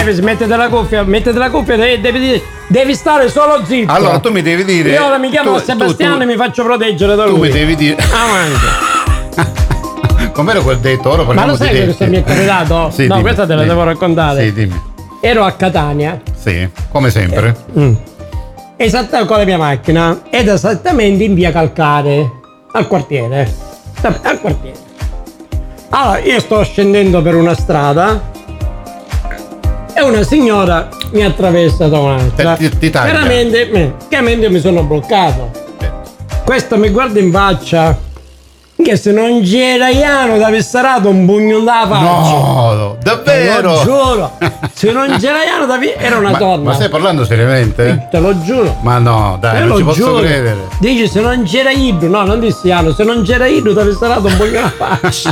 mettete la cuffia devi stare solo zitto. Allora tu mi devi dire. Io ora mi chiamo Sebastiano e mi faccio proteggere da lui. Tu mi devi dire. Com'era quel detto? Ora ma lo sai che questo mi è capitato? Sì, no, dimmi, questa te la devo raccontare. Sì, dimmi. Ero a Catania. Sì, come sempre. Esattamente con la mia macchina ed esattamente in via Calcare, al quartiere. Al quartiere. Allora, io sto scendendo per una strada e una signora mi attraversa da un'altra. Ti taglia. Chiaramente mi sono bloccato. Questo mi guarda in faccia. Che se non c'era Iano da Vessarato un pugno da faccia. No, davvero? Te lo giuro. Se non c'era Iano da era una donna. Ma stai parlando seriamente? Te lo giuro. Ma no, dai, non ci posso credere. Dici se non c'era Idro, no, non dissi Iano, se non c'era Idro da Vessarato un pugno da faccia.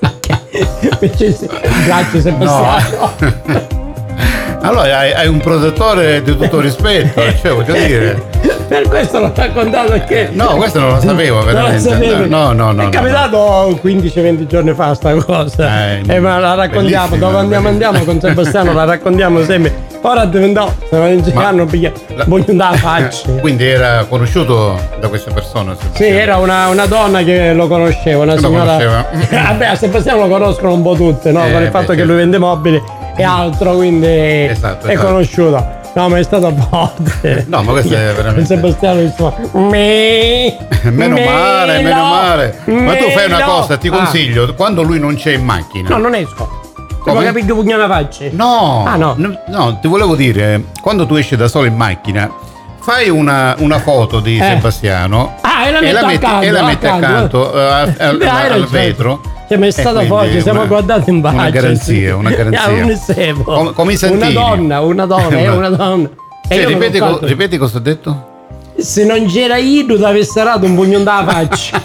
Grazie Sebastiano. No. Allora hai un protettore di tutto rispetto, cioè voglio dire. Per questo l'ho raccontato perché. No, questo non lo sapevo veramente. Non No. È capitato 15-20 giorni fa sta cosa. Ma la raccontiamo, dove andiamo con Sebastiano, la raccontiamo sempre. Ora no, se non ci hanno voglio andare a faccia. Quindi era conosciuto da queste persone? Sì, era una donna che lo conosceva, una signora. Vabbè, a Sebastiano lo conoscono un po' tutte, no? Per il fatto che lui vende mobili e altro, quindi esatto. È conosciuto. No, ma è stato forte. No, ma questo è veramente. Sebastiano insomma. Meno male. Ma tu fai una cosa, ti consiglio, quando lui non c'è in macchina. No, non esco. Come capire che pugna la faccia? No. No, ti volevo dire, quando tu esci da solo in macchina, fai una foto di Sebastiano e la metti accanto al vetro. Cioè, ma è stato forte, siamo guardati in faccia. Una garanzia. Come i Santini. Una donna. Cioè, ripeti cosa ho detto? Se non c'era Ido ti avessi dato un pugno da faccia.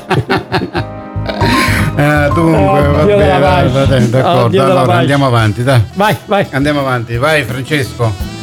Dunque, va bene, d'accordo. Allora andiamo avanti, dai. Vai. Andiamo avanti, vai Francesco.